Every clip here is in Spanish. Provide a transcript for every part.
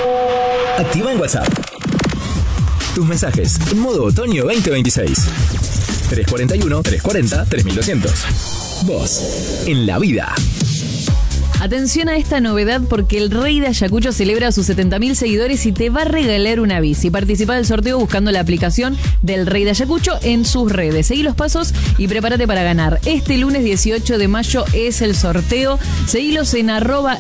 Activa en WhatsApp tus mensajes en modo otoño 2026. 341-340-3200. Vos, en la vida. Atención a esta novedad porque el Rey de Ayacucho celebra sus 70.000 seguidores y te va a regalar una bici. Participa del sorteo buscando la aplicación del Rey de Ayacucho en sus redes. Seguí los pasos y prepárate para ganar. Este lunes 18 de mayo es el sorteo. Seguilos en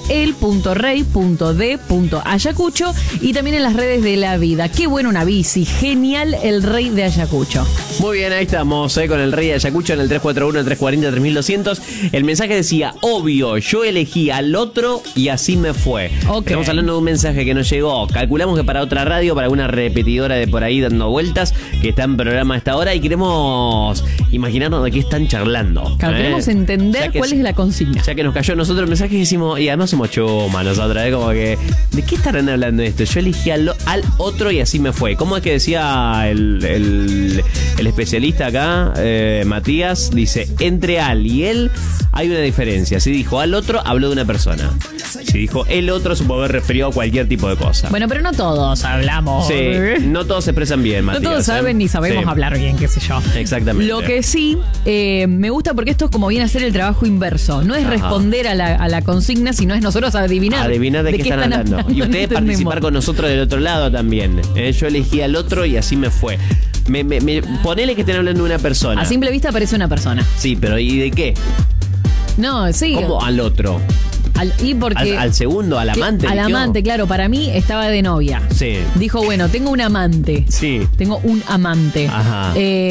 @el.rey.d.ayacucho y también en las redes de La Vida. Qué bueno una bici. Genial el Rey de Ayacucho. Muy bien, ahí estamos con el Rey de Ayacucho en el 341-340-3200. El mensaje decía, obvio, yo elegí al otro y así me fue. Okay. Estamos hablando de un mensaje que nos llegó. Calculamos que para otra radio, para alguna repetidora de por ahí dando vueltas, que está en programa a esta hora y queremos imaginarnos de qué están charlando. Claro, queremos entender cuál es la consigna. Ya que nos cayó a nosotros el mensaje y decimos, y además somos chuma nosotros, como que, ¿de qué estarán hablando esto? Yo elegí al otro y así me fue. ¿Cómo es que decía el especialista acá, Matías? Dice, entre al y él hay una diferencia. Si dijo al otro, habló de una persona. Si dijo el otro, se puede haber referido a cualquier tipo de cosa. Bueno, pero no todos hablamos. Sí, no todos se expresan bien, Matías. No todos saben ni sabemos hablar bien, qué sé yo. Exactamente. Lo que sí, me gusta porque esto es como viene a ser el trabajo inverso. No es responder a la consigna, sino es nosotros adivinar. Adivinar de qué están hablando. Y ustedes participar con nosotros del otro lado también. Yo elegí al otro y así me fue. Ponele que estén hablando de una persona. A simple vista parece una persona. Sí, pero ¿y de qué? No, sí. ¿Cómo al otro? Y porque al segundo, al amante. Al amante, claro. Para mí estaba de novia. Sí. Dijo, bueno, tengo un amante. Sí. Tengo un amante. Ajá.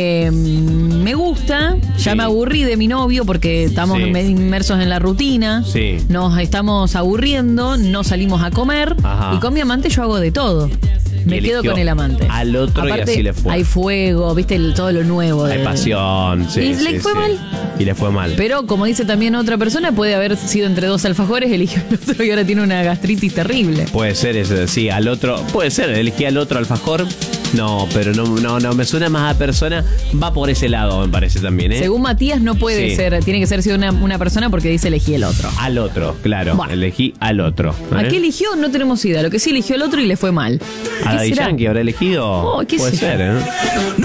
Me gusta. Ya me aburrí de mi novio porque estamos inmersos en la rutina. Sí. Nos estamos aburriendo. No salimos a comer. Ajá. Y con mi amante yo hago de todo. Me quedo con el amante. Al otro. Aparte, y así le fue. Hay fuego, viste, todo lo nuevo. Hay pasión. Sí, y le fue mal. Y le fue mal. Pero como dice también otra persona, puede haber sido entre dos alfajores, eligió el otro y ahora tiene una gastritis terrible. Puede ser eso, sí, al otro. Puede ser, elegí al otro alfajor. No, pero no, me suena más a persona. Va por ese lado, me parece también, ¿eh? Según Matías no puede ser, tiene que ser una persona porque dice elegí el otro. Al otro, claro, bueno. Elegí al otro. ¿A qué eligió? No tenemos idea. Lo que sí eligió el otro y le fue mal. ¿A Daddy Yankee habrá elegido? ¿Qué puede ser, ¿eh?